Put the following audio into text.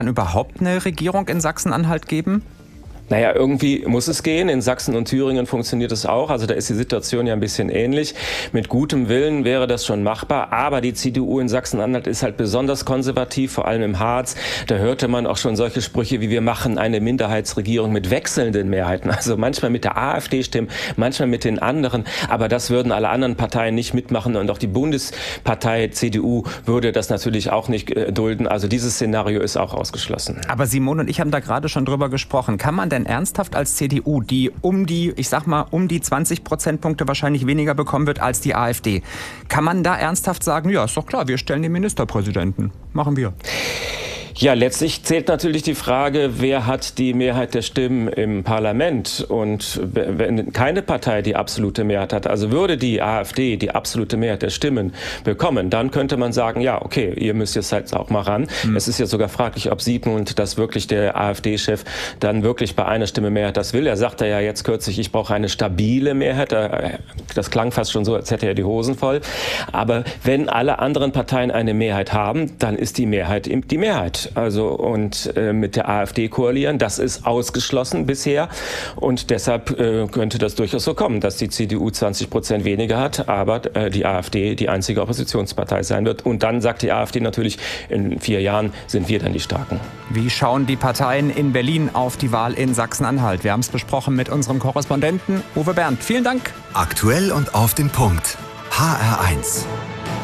Überhaupt eine Regierung in Sachsen-Anhalt geben? Naja, irgendwie muss es gehen. In Sachsen und Thüringen funktioniert es auch. Also da ist die Situation ja ein bisschen ähnlich. Mit gutem Willen wäre das schon machbar. Aber die CDU in Sachsen-Anhalt ist halt besonders konservativ, vor allem im Harz. Da hörte man auch schon solche Sprüche wie: Wir machen eine Minderheitsregierung mit wechselnden Mehrheiten. Also manchmal mit der AfD stimmen, manchmal mit den anderen. Aber das würden alle anderen Parteien nicht mitmachen. Und auch die Bundespartei CDU würde das natürlich auch nicht dulden. Also dieses Szenario ist auch ausgeschlossen. Aber Simone und ich haben da gerade schon drüber gesprochen. Kann man denn ernsthaft als CDU, die um die 20 Prozentpunkte wahrscheinlich weniger bekommen wird als die AfD, kann man da ernsthaft sagen, ja, ist doch klar, wir stellen den Ministerpräsidenten. Machen wir. Ja, letztlich zählt natürlich die Frage, wer hat die Mehrheit der Stimmen im Parlament? Und wenn keine Partei die absolute Mehrheit hat, also würde die AfD die absolute Mehrheit der Stimmen bekommen, dann könnte man sagen, ja, okay, ihr müsst jetzt halt auch mal ran. Es ist ja sogar fraglich, ob Siegmund, das wirklich der AfD-Chef, dann wirklich bei einer Stimme Mehrheit das will. Er sagte ja jetzt kürzlich, ich brauche eine stabile Mehrheit. Das klang fast schon so, als hätte er die Hosen voll. Aber wenn alle anderen Parteien eine Mehrheit haben, dann ist die Mehrheit die Mehrheit. Also und mit der AfD koalieren, das ist ausgeschlossen bisher. Und deshalb könnte das durchaus so kommen, dass die CDU 20% weniger hat, aber die AfD die einzige Oppositionspartei sein wird. Und dann sagt die AfD natürlich, in 4 Jahren sind wir dann die Starken. Wie schauen die Parteien in Berlin auf die Wahl in Sachsen-Anhalt? Wir haben es besprochen mit unserem Korrespondenten Uwe Bernd. Vielen Dank. Aktuell und auf den Punkt. HR1.